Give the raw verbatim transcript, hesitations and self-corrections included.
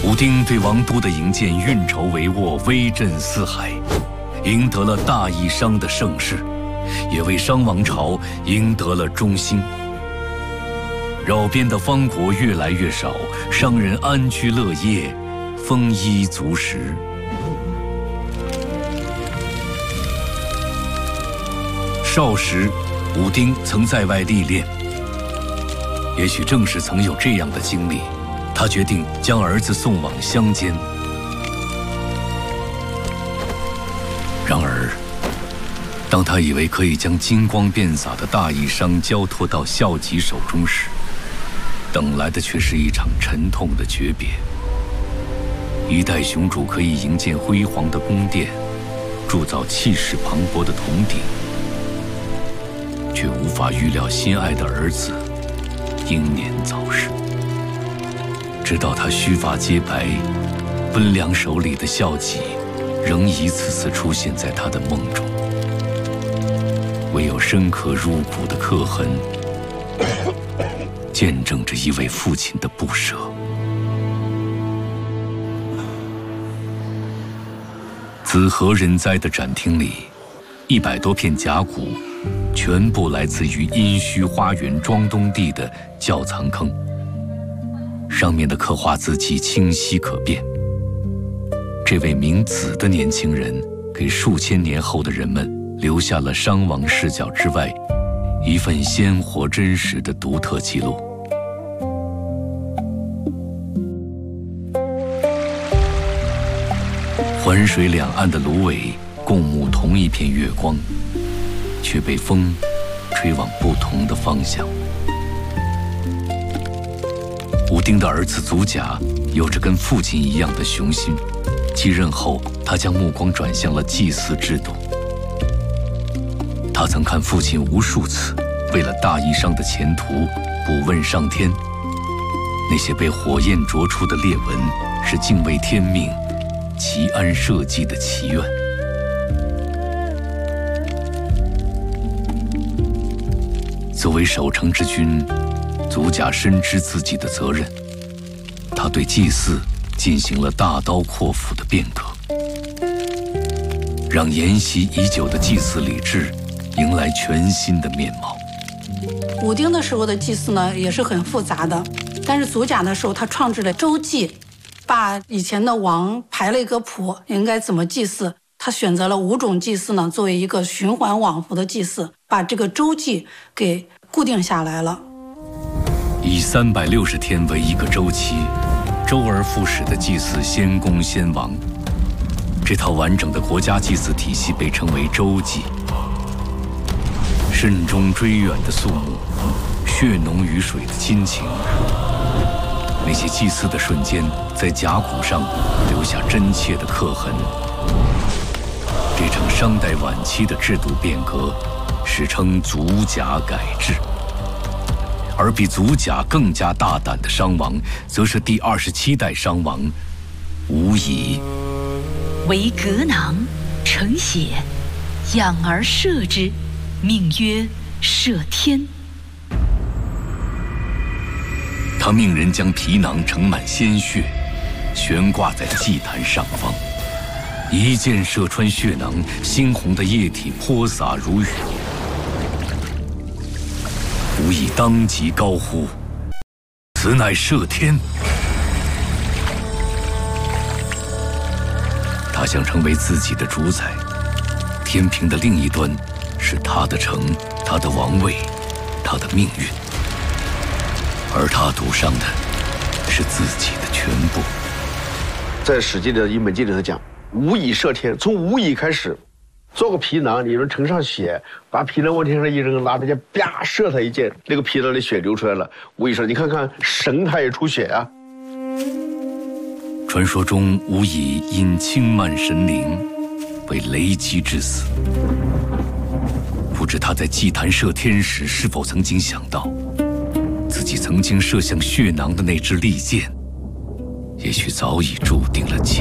武丁对王都的营建运筹帷幄，威震四海，赢得了大义商的盛世，也为商王朝赢得了中兴。绕边的方国越来越少，商人安居乐业，丰衣足食。少时，武丁曾在外历练，也许正是曾有这样的经历，他决定将儿子送往乡间。然而，当他以为可以将金光遍洒的大义商交托到孝吉手中时，等来的却是一场沉痛的诀别。一代雄主可以营建辉煌的宫殿，铸造气势磅礴的铜鼎，却无法预料心爱的儿子英年早逝。直到他须发皆白，温良手里的孝己仍一次次出现在他的梦中，唯有深刻入骨的刻痕见证着一位父亲的不舍。子何人哉的展厅里，一百多片甲骨，全部来自于殷墟花园庄东地的窖藏坑，上面的刻画字迹清晰可辨。这位名子的年轻人，给数千年后的人们留下了商王视角之外一份鲜活真实的独特记录。环水两岸的芦苇共沐同一片月光，却被风吹往不同的方向。武丁的儿子祖甲有着跟父亲一样的雄心，继任后，他将目光转向了祭祀制度。他曾看父亲无数次为了大义商的前途卜问上天，那些被火焰灼出的裂纹是敬畏天命、祈安社稷的祈愿。作为守城之君，祖甲深知自己的责任，他对祭祀进行了大刀阔斧的变革，让沿袭已久的祭祀礼制迎来全新的面貌。 武丁的时候的祭祀呢，也是很复杂的，但是祖甲的时候，他创制了周祭，把以前的王排了一个谱，应该怎么祭祀。他选择了五种祭祀呢，作为一个循环往复的祭祀，把这个周祭给固定下来了。 以三百六十天为一个周期，周而复始的祭祀先公先王，这套完整的国家祭祀体系被称为周祭。慎终追远的肃穆，血浓于水的亲情，那些祭祀的瞬间在甲骨上留下真切的刻痕。这场商代晚期的制度变革史称祖甲改制。而比祖甲更加大胆的商王，则是第二十七代商王武乙。 为革囊，成血，养而摄之，命曰摄天。 他命人将皮囊盛满鲜血，悬挂在祭坛上方，一箭射穿血囊，猩红的液体泼洒如雨。武乙当即高呼：“此乃摄天！”他想成为自己的主宰，天平的另一端是他的城、他的王位、他的命运，而他赌上的是自己的全部。 在《史记》的一本纪里头讲，武乙摄天，从武乙开始。做个皮囊，你说盛上血，把皮囊往天上一扔，拿着剑啪射他一箭，那个皮囊里血流出来了。武乙说：“你看看神，他也出血啊。” 传说中，武乙因轻慢神灵，被雷击致死。不知他在祭坛射天时，是否曾经想到，自己曾经射向血囊的那支利箭，也许早已注定了结